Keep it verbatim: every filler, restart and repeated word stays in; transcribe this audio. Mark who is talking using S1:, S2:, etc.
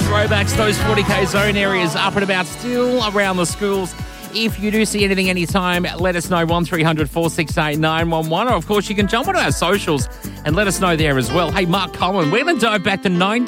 S1: throwbacks, those forty K zone areas up and about still around the schools. If you do see anything anytime, let us know, one three hundred four six eight nine one one. Or, of course, you can jump on our socials and let us know there as well. Hey, Mark Coleman, we're going to dive back to nineteen